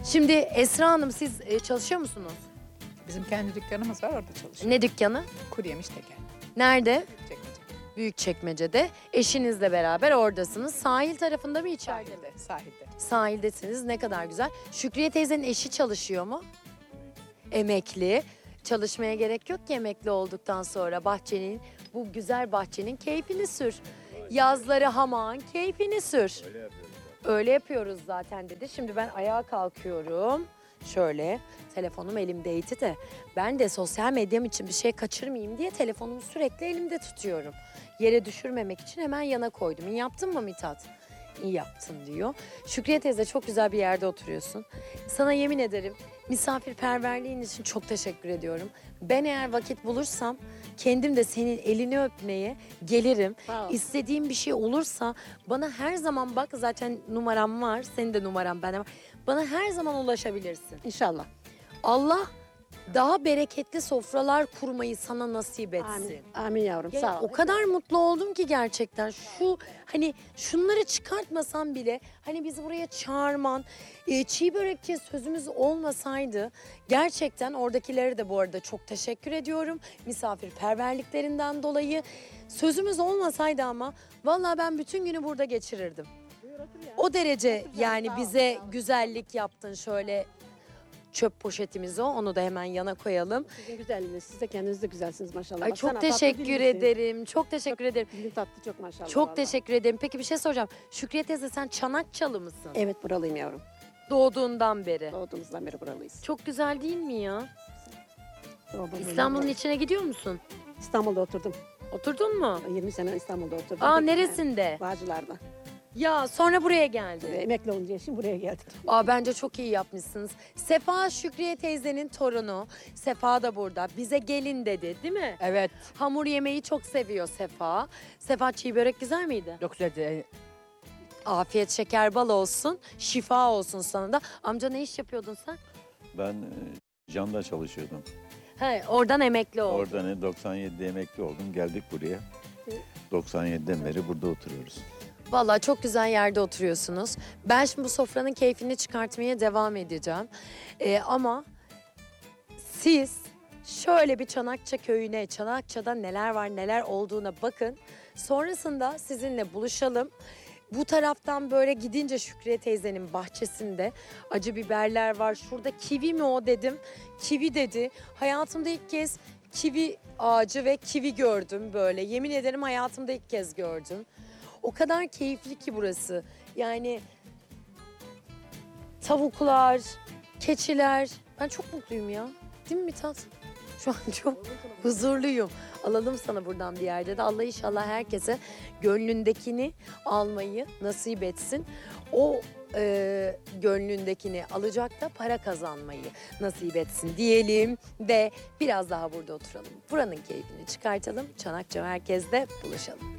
Şimdi Esra Hanım siz çalışıyor musunuz? Bizim kendi dükkanımız var, orada çalışıyoruz. Ne dükkanı? Kuru yemiş tekel. Nerede? Çekmece. Büyükçekmece'de. Eşinizle beraber oradasınız. Sahil tarafında mı içeride mi? Sahilde. Sahildesiniz. Ne kadar güzel. Şükriye teyzenin eşi çalışıyor mu? Emekli. Çalışmaya gerek yok ki emekli olduktan sonra bahçenin, bu güzel bahçenin keyfini sür. Yazları hamağın keyfini sür. Öyle yapıyoruz zaten dedi. Şimdi ben ayağa kalkıyorum. Şöyle telefonum elimdeydi de ben de sosyal medyam için bir şey kaçırmayayım diye telefonumu sürekli elimde tutuyorum. Yere düşürmemek için hemen yana koydum. İyi yaptın mı Mithat? İyi yaptın diyor. Şükriye teyze çok güzel bir yerde oturuyorsun. Sana yemin ederim misafirperverliğin için çok teşekkür ediyorum. Ben eğer vakit bulursam kendim de senin elini öpmeye gelirim. Sağ ol. İstediğim bir şey olursa bana her zaman bak zaten numaram var. Senin de numaran bende var. Bana her zaman ulaşabilirsin. İnşallah. Allah daha bereketli sofralar kurmayı sana nasip etsin. Amin. Amin yavrum. Yani Sağ ol. o kadar mutlu oldum ki gerçekten. Şu hani şunları çıkartmasam bile hani bizi buraya çağırman, çiğ börekçi sözümüz olmasaydı gerçekten oradakilere de bu arada çok teşekkür ediyorum. Misafirperverliklerinden dolayı sözümüz olmasaydı ama vallahi ben bütün günü burada geçirirdim. O derece yani sağ ol, bize sağ ol. güzellik yaptın şöyle çöp poşetimiz o onu da hemen yana koyalım. Sizin güzelliğiniz. Siz de kendiniz de güzelsiniz maşallah. Ay Baksana, çok tatlı teşekkür dillisin. ederim. Çok teşekkür ederim. Dilin tatlı çok maşallah. Çok vallahi. teşekkür ederim. Peki bir şey soracağım. Şükriye teyze sen Çanakçalı mısın? Evet buralıyım yavrum. Doğduğundan beri. Doğduğumuzdan beri buralıyız. Çok güzel değil mi ya? Doğduğum İstanbul'un yeri- içine gidiyor musun? İstanbul'da oturdum. Oturdun mu? 20 sene İstanbul'da oturdum. Aa Peki, neresinde? Bağcılar'da. Ya sonra buraya geldi. Emekli olunca şimdi buraya geldik. Aa bence çok iyi yapmışsınız. Sefa Şükriye teyzenin torunu. Sefa da burada. Bize gelin dedi değil mi? Evet, Hamur yemeyi çok seviyor Sefa. Sefa çiğ börek güzel miydi? çok güzeldi. Afiyet şeker bal olsun. Şifa olsun sana da. Amca ne iş yapıyordun sen? Ben Can'da çalışıyordum. He, oradan emekli oldun. Oradan 97'de emekli oldum. Geldik buraya. 97'den beri burada oturuyoruz. Vallahi çok güzel yerde oturuyorsunuz. Ben şimdi bu sofranın keyfini çıkartmaya devam edeceğim. Ama siz şöyle bir Çanakça köyüne, Çanakça'da neler var neler olduğuna bakın. Sonrasında sizinle buluşalım. Bu taraftan böyle gidince Şükriye teyzenin bahçesinde acı biberler var. Şurada kivi mi o dedim. Kivi dedi. Hayatımda ilk kez kivi ağacı ve kivi gördüm böyle. Yemin ederim hayatımda ilk kez gördüm. O kadar keyifli ki burası. Yani tavuklar, keçiler. Ben çok mutluyum ya. Değil mi Mithat? Şu an çok huzurluyum. Alalım sana buradan bir yerde de. Allah inşallah herkese gönlündekini almayı nasip etsin. O gönlündekini alacak da para kazanmayı nasip etsin diyelim ve biraz daha burada oturalım. Buranın keyfini çıkartalım. Çanakça merkezde buluşalım.